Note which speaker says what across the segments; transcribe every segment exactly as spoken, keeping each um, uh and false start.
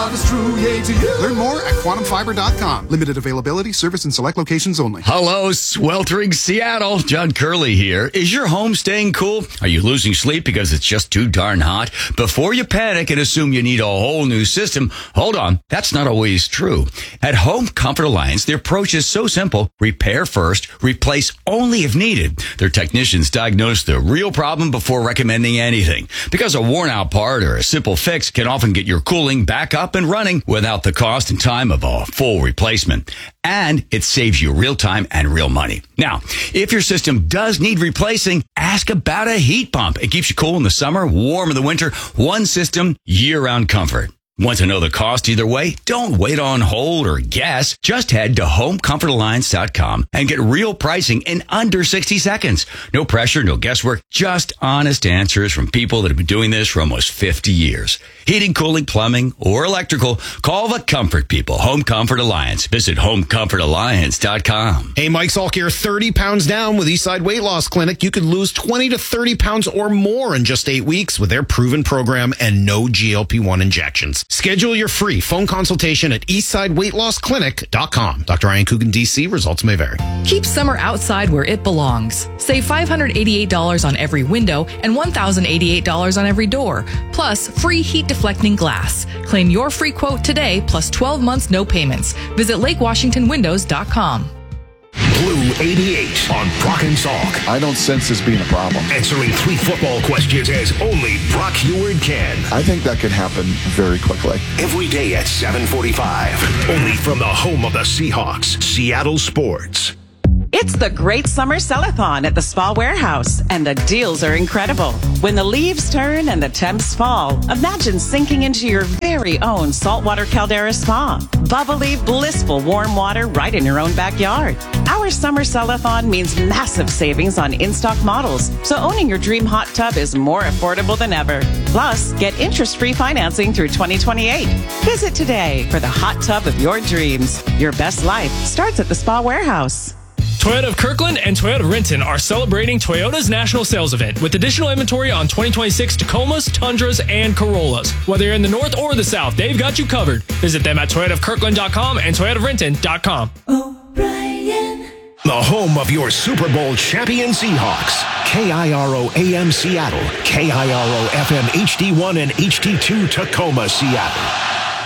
Speaker 1: God is true, yea to you. Learn more at quantum fiber dot com. Limited availability, service in select locations only.
Speaker 2: Hello, sweltering Seattle. John Curley here. Is your home staying cool? Are you losing sleep because it's just too darn hot? Before you panic and assume you need a whole new system, hold on. That's not always true. At Home Comfort Alliance, their approach is so simple. Repair first, replace only if needed. Their technicians diagnose the real problem before recommending anything. Because a worn out part or a simple fix can often get your cooling back up and running without the cost and time of a full replacement. And it saves you real time and real money. Now, if your system does need replacing, ask about a heat pump. It keeps you cool in the summer, warm in the winter. One system, year-round comfort. Want to know the cost either way? Don't wait on hold or guess. Just head to home comfort alliance dot com and get real pricing in under sixty seconds. No pressure, no guesswork, just honest answers from people that have been doing this for almost fifty years. Heating, cooling, plumbing, or electrical, call the comfort people. Home Comfort Alliance. Visit home comfort alliance dot com.
Speaker 3: Hey, Mike Salk here. thirty pounds down with Eastside Weight Loss Clinic. You could lose twenty to thirty pounds or more in just eight weeks with their proven program and no G L P one injections. Schedule your free phone consultation at eastside weight loss clinic dot com. Doctor Ryan Coogan, D C. Results may vary.
Speaker 4: Keep summer outside where it belongs. Save five hundred eighty-eight dollars on every window and one thousand eighty-eight dollars on every door. Plus, free heat deflecting glass. Claim your free quote today, plus twelve months no payments. Visit lake washington windows dot com.
Speaker 5: Blue eighty-eight on Brock and Salk.
Speaker 6: I don't sense this being a problem.
Speaker 5: Answering three football questions as only Brock Huard can.
Speaker 6: I think that could happen very quickly.
Speaker 5: Every day at seven forty-five. Only from the home of the Seahawks, Seattle Sports.
Speaker 7: It's the Great Summer Sell-a-thon at the Spa Warehouse, and the deals are incredible. When the leaves turn and the temps fall, imagine sinking into your very own saltwater caldera spa. Bubbly, blissful warm water right in your own backyard. Our Summer Sell-a-thon means massive savings on in-stock models, so owning your dream hot tub is more affordable than ever. Plus, get interest-free financing through twenty twenty-eight. Visit today for the hot tub of your dreams. Your best life starts at the Spa Warehouse.
Speaker 8: Toyota of Kirkland and Toyota of Renton are celebrating Toyota's national sales event with additional inventory on twenty twenty-six Tacomas, Tundras, and Corollas. Whether you're in the north or the south, they've got you covered. Visit them at toyota of kirkland dot com and toyota of renton dot com.
Speaker 5: O'Brien. The home of your Super Bowl champion Seahawks. K I R O A M Seattle. K I R O F M H D one and H D two Tacoma, Seattle.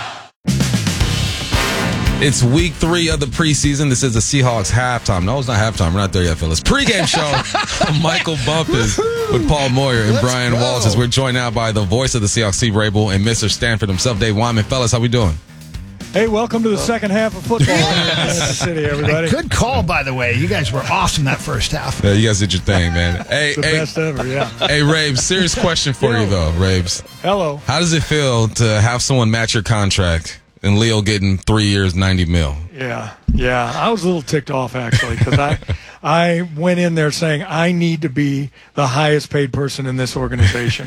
Speaker 9: It's week three of the preseason. This is the Seahawks halftime. No, it's not halftime. We're not there yet, Phyllis. Pre-game show. Michael Bumpus with Paul Moyer and
Speaker 3: Let's
Speaker 9: Brian
Speaker 3: go.
Speaker 9: Walsh as we're joined now by the voice of the Seahawks, Steve Rabel, and Mister Stanford himself, Dave Wyman. Fellas, how we doing?
Speaker 10: Hey, welcome to the second half of football here in Kansas City, everybody.
Speaker 11: Good call, by the way. You guys were awesome that first half.
Speaker 9: Yeah, you guys did your thing, man. Hey,
Speaker 10: It's the
Speaker 9: hey,
Speaker 10: best ever, yeah.
Speaker 9: Hey, Rabes, serious question for
Speaker 10: Yo.
Speaker 9: you, though, Rabes.
Speaker 10: Hello.
Speaker 9: How does it feel to have someone match your contract and Leo getting three years, ninety mil?
Speaker 10: Yeah, yeah. I was a little ticked off, actually, because I, I went in there saying I need to be the highest paid person in this organization.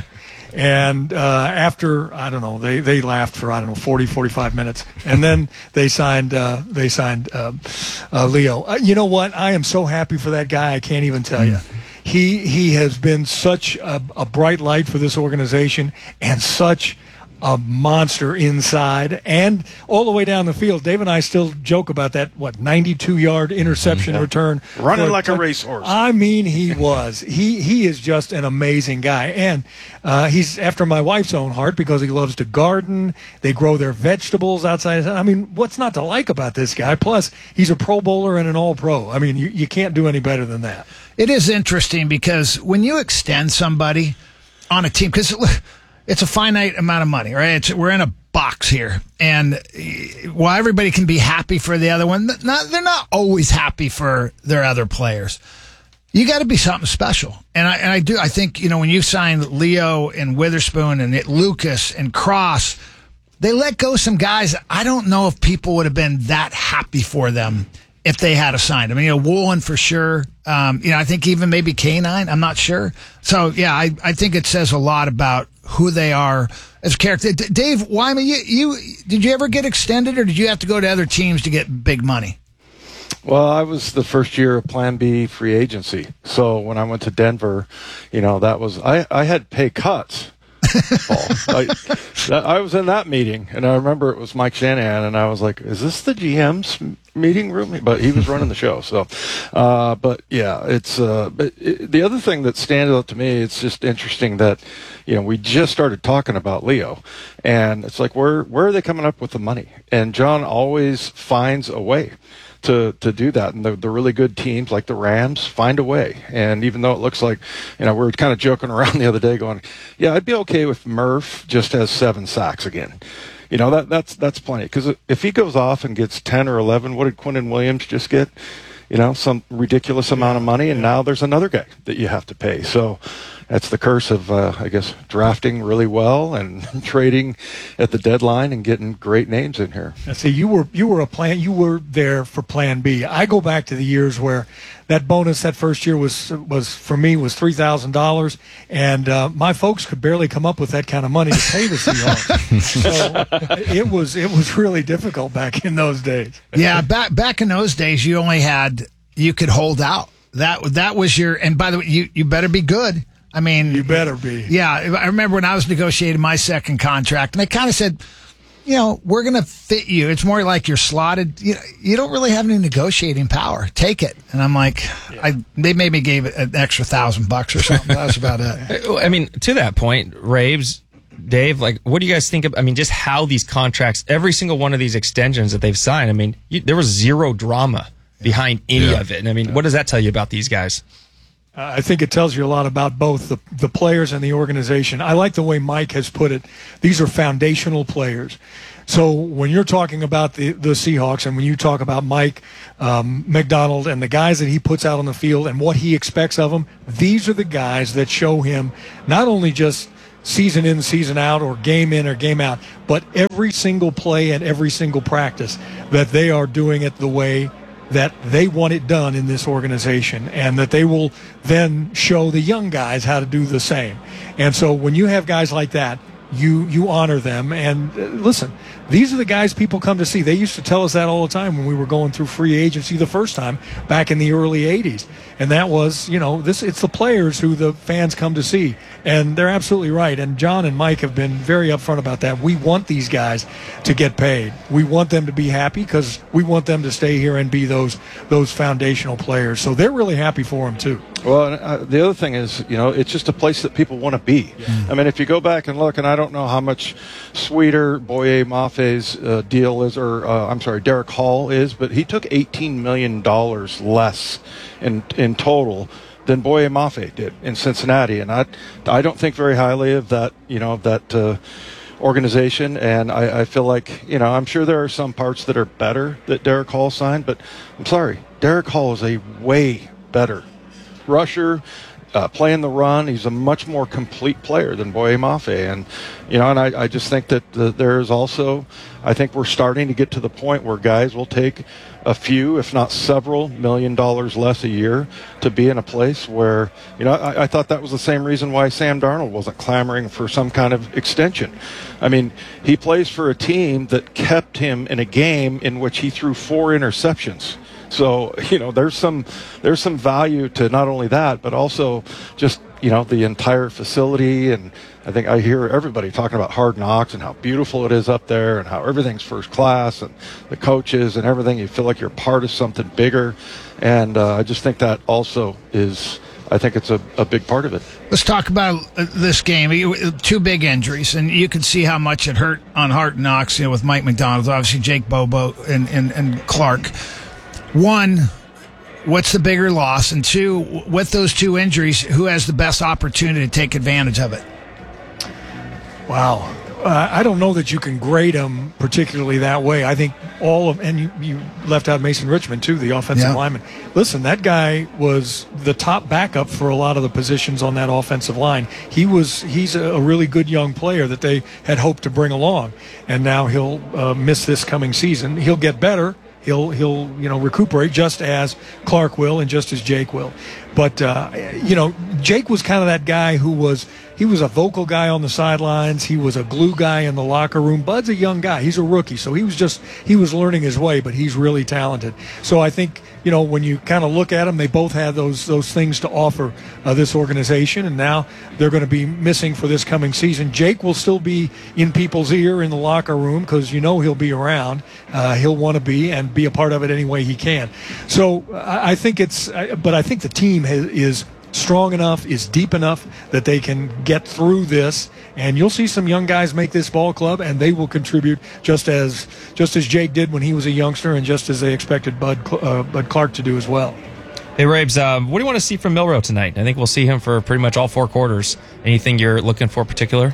Speaker 10: And uh, after, I don't know, they, they laughed for, I don't know, forty, forty-five minutes. And then they signed uh, they signed uh, uh, Leo. Uh, you know what? I am so happy for that guy, I can't even tell you. He, he has been such a, a bright light for this organization and such a monster inside and all the way down the field. Dave and I still joke about that, what, ninety-two yard interception
Speaker 12: yeah.
Speaker 10: return.
Speaker 12: Running
Speaker 10: for,
Speaker 12: like a racehorse.
Speaker 10: I mean, he was. he he is just an amazing guy. And uh, he's after my wife's own heart because he loves to garden. They grow their vegetables outside. I mean, what's not to like about this guy? Plus, he's a Pro Bowler and an All-Pro. I mean, you, you can't do any better than that.
Speaker 11: It is interesting because when you extend somebody on a team, because it's a finite amount of money, right? It's, we're in a box here. And while everybody can be happy for the other one, not, they're not always happy for their other players. You got to be something special. And I, and I do. I think, you know, when you signed Leo and Witherspoon and it, Lucas and Cross, they let go some guys. I don't know if people would have been that happy for them if they had a sign. I mean, you know, Woolen for sure. Um, you know, I think even maybe K nine. I'm not sure. So, yeah, I, I think it says a lot about who they are as a character. D- Dave Wyman, you, you did you ever get extended or did you have to go to other teams to get big money?
Speaker 12: Well, I was the first year of Plan B free agency. So when I went to Denver, you know, that was, I, I had pay cuts, Paul. I, that, I was in that meeting, and I remember it was Mike Shanahan, and I was like, "Is this the G M's meeting room?" But he was running the show, so. Uh, but yeah, it's. Uh, but it, the other thing that stands out to me, it's just interesting that, you know, we just started talking about Leo, and it's like, where where are they coming up with the money? And John always finds a way to to do that, and the, the really good teams like the Rams find a way. And even though it looks like, you know, we were kind of joking around the other day going, yeah, I'd be okay if Murph just has seven sacks again. You know, that that's that's plenty, because if he goes off and gets ten or eleven, what did Quinnen Williams just get? You know, some ridiculous amount of money, and now there's another guy that you have to pay. So that's the curse of, uh, I guess, drafting really well and trading at the deadline and getting great names in here.
Speaker 10: Now, see, you were you were a plan. You were there for Plan B. I go back to the years where that bonus that first year was was for me was three thousand dollars, and uh, my folks could barely come up with that kind of money to pay the Seahawks. So it was it was really difficult back in those days.
Speaker 11: Yeah, back back in those days, you only had you could hold out. That that was your. And by the way, you you better be good. I mean,
Speaker 10: you better be.
Speaker 11: Yeah, I remember when I was negotiating my second contract, and they kind of said, you know, we're going to fit you. It's more like you're slotted. You know, you don't really have any negotiating power. Take it. And I'm like, yeah. I they made me give an extra thousand bucks or something. That was about it.
Speaker 13: I mean, to that point, Raves, Dave, like, what do you guys think of? I mean, just how these contracts, every single one of these extensions that they've signed. I mean, you, there was zero drama behind any yeah. of it. And I mean, yeah. what does that tell you about these guys?
Speaker 10: Uh, I think it tells you a lot about both the, the players and the organization. I like the way Mike has put it. These are foundational players. So when you're talking about the, the Seahawks and when you talk about Mike um, McDonald and the guys that he puts out on the field and what he expects of them, these are the guys that show him not only just season in, season out, or game in or game out, but every single play and every single practice that they are doing it the way that they want it done in this organization, and that they will then show the young guys how to do the same. And so when you have guys like that, you you honor them. And uh, listen, these are the guys people come to see. They used to tell us that all the time when we were going through free agency the first time back in the early eighties. And that was, you know, this it's the players who the fans come to see. And they're absolutely right. And John and Mike have been very upfront about that. We want these guys to get paid. We want them to be happy because we want them to stay here and be those those foundational players. So they're really happy for them, too.
Speaker 12: Well, uh, the other thing is, you know, it's just a place that people want to be. Yeah. I mean, if you go back and look, and I don't know how much sweeter Boye Mafe's uh, deal is, or uh, I'm sorry, Derek Hall is, but he took eighteen million dollars less in in total than Boye Mafe did in Cincinnati, and I I don't think very highly of that, you know, of that uh, organization, and I, I feel like, you know, I'm sure there are some parts that are better that Derek Hall signed, but I'm sorry, Derek Hall is a way better rusher, uh, playing the run. He's a much more complete player than Boye Mafe, and you know, and I, I just think that the, there is also, I think we're starting to get to the point where guys will take a few, if not several, million dollars less a year to be in a place where, you know, I, I thought that was the same reason why Sam Darnold wasn't clamoring for some kind of extension. I mean, he plays for a team that kept him in a game in which he threw four interceptions. So, you know, there's some there's some value to not only that, but also just, you know, the entire facility. And I think I hear everybody talking about Hard Knocks and how beautiful it is up there and how everything's first class and the coaches and everything. You feel like you're part of something bigger. And uh, I just think that also is, I think it's a, a big part of it.
Speaker 11: Let's talk about this game. Two big injuries, and you can see how much it hurt on Hard Knocks, you know, with Mike McDonald, obviously Jake Bobo and, and, and Clark. One, what's the bigger loss? And two, with those two injuries, who has the best opportunity to take advantage of it?
Speaker 10: Wow. Uh, I don't know that you can grade them particularly that way. I think all of, and you, you left out Mason Richmond too, the offensive yeah. lineman. Listen, that guy was the top backup for a lot of the positions on that offensive line. He was, he's a really good young player that they had hoped to bring along, and now he'll uh, miss this coming season. He'll get better. He'll, he'll, you know, recuperate just as Clark will and just as Jake will. But, uh, you know, Jake was kind of that guy who was he was a vocal guy on the sidelines. He was a glue guy in the locker room. Bud's a young guy. He's a rookie, so he was just he was learning his way, but he's really talented. So I think, you know, when you kind of look at them, they both have those those things to offer uh, this organization, and now they're going to be missing for this coming season. Jake will still be in people's ear in the locker room because you know he'll be around. Uh, he'll want to be and be a part of it any way he can. So I, I think it's, but I think the team has, is strong enough, is deep enough that they can get through this, and you'll see some young guys make this ball club, and they will contribute just as just as Jake did when he was a youngster, and just as they expected Bud uh, Bud Clark to do as well.
Speaker 13: Hey, Rabes, uh, what do you want to see from Milroe tonight? I think we'll see him for pretty much all four quarters. Anything you're looking for particular?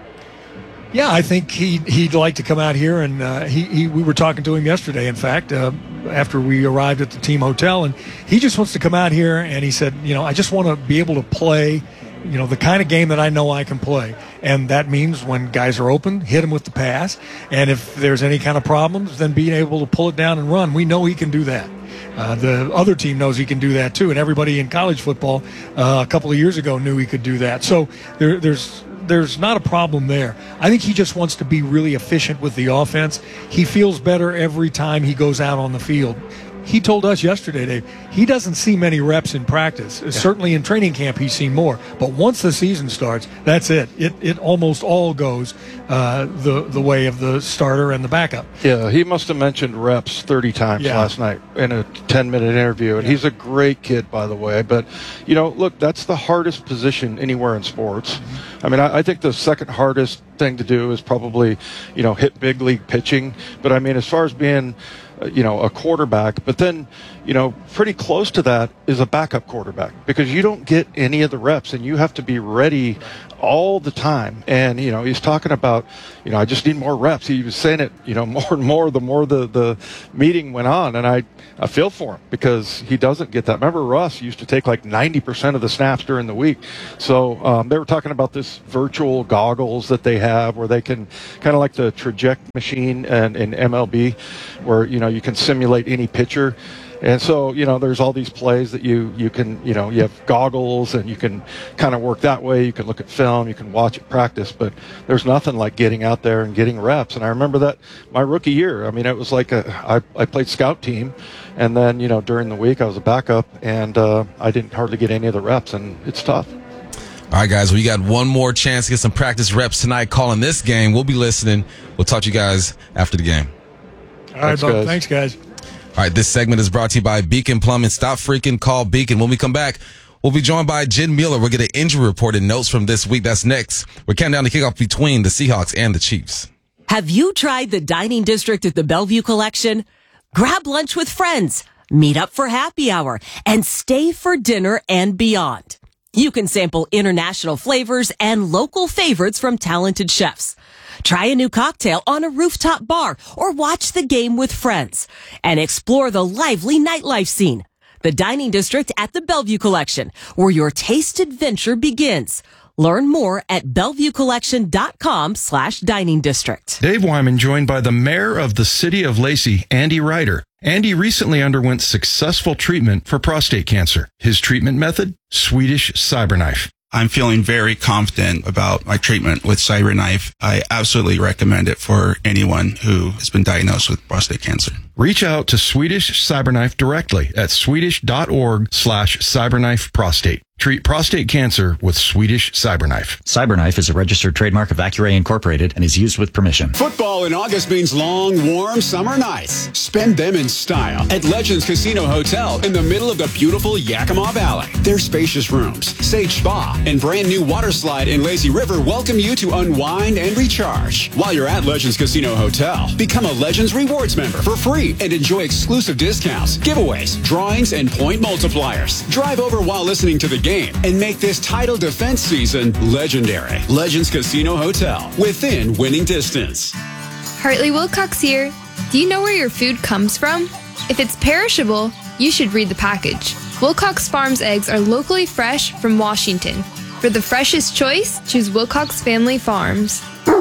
Speaker 10: Yeah, I think he, he'd like to come out here, and uh, he, he we were talking to him yesterday, in fact, uh, after we arrived at the team hotel, and he just wants to come out here, and he said, you know, I just want to be able to play, you know, the kind of game that I know I can play. And that means when guys are open, hit them with the pass, and if there's any kind of problems, then being able to pull it down and run. We know he can do that. Uh, the other team knows he can do that too, and everybody in college football uh, a couple of years ago knew he could do that. So there, there's there's not a problem there. I think he just wants to be really efficient with the offense. He feels better every time he goes out on the field. He told us yesterday, Dave, he doesn't see many reps in practice. Yeah. Certainly in training camp, he's seen more. But once the season starts, that's it. It it almost all goes uh, the the way of the starter and the backup.
Speaker 12: Yeah, he must have mentioned reps thirty times yeah. last night in a ten-minute interview. And yeah. he's a great kid, by the way. But, you know, look, that's the hardest position anywhere in sports. Mm-hmm. I mean, I, I think the second hardest thing to do is probably, you know, hit big league pitching. But, I mean, as far as being you know, a quarterback, but then, you know, pretty close to that is a backup quarterback, because you don't get any of the reps and you have to be ready all the time. And, you know, he's talking about, you know, I just need more reps. He was saying it, you know, more and more the more the, the meeting went on. And I, I feel for him because he doesn't get that. Remember, Russ used to take like ninety percent of the snaps during the week. So um, they were talking about this virtual goggles that they have where they can kind of like the Traject machine and in M L B where, you know, you can simulate any pitcher. And so, you know, there's all these plays that you, you can, you know, you have goggles and you can kind of work that way. You can look at film, you can watch it practice, but there's nothing like getting out there and getting reps. And I remember that my rookie year, I mean, it was like a, I, I played scout team, and then, you know, during the week I was a backup, and uh, I didn't hardly get any of the reps, and it's tough.
Speaker 9: All right, guys, we got one more chance to get some practice reps tonight calling this game. We'll be listening. We'll talk to you guys after the game.
Speaker 10: All right, Bob. Thanks, guys.
Speaker 9: All right, this segment is brought to you by Beacon Plumbing. Stop freaking, call Beacon. When we come back, we'll be joined by Jen Mueller. We'll get an injury report and notes from this week. That's next. We're counting down the kickoff between the Seahawks and the Chiefs.
Speaker 14: Have you tried the dining district at the Bellevue Collection? Grab lunch with friends, meet up for happy hour, and stay for dinner and beyond. You can sample international flavors and local favorites from talented chefs. Try a new cocktail on a rooftop bar or watch the game with friends and explore the lively nightlife scene. The Dining District at the Bellevue Collection, where your taste adventure begins. Learn more at bellevuecollection.com slash dining district.
Speaker 15: Dave Wyman joined by the mayor of the city of Lacey, Andy Ryder. Andy recently underwent successful treatment for prostate cancer. His treatment method? Swedish CyberKnife.
Speaker 16: I'm feeling very confident about my treatment with CyberKnife. I absolutely recommend it for anyone who has been diagnosed with prostate cancer.
Speaker 15: Reach out to Swedish CyberKnife directly at swedish.org slash cyberknife prostate. Treat prostate cancer with Swedish CyberKnife.
Speaker 17: CyberKnife is a registered trademark of Accuray Incorporated and is used with permission.
Speaker 18: Football in August means long, warm summer nights. Spend them in style at Legends Casino Hotel in the middle of the beautiful Yakima Valley. Their spacious rooms, Sage Spa, and brand new water slide in Lazy River welcome you to unwind and recharge. While you're at Legends Casino Hotel, become a Legends Rewards member for free and enjoy exclusive discounts, giveaways, drawings, and point multipliers. Drive over while listening to the game and make this title defense season legendary. Legends Casino Hotel, within winning distance.
Speaker 19: Hartley Wilcox here. Do you know where your food comes from? If it's perishable, you should read the package. Wilcox Farms eggs are locally fresh from Washington. For the freshest choice, choose Wilcox Family Farms.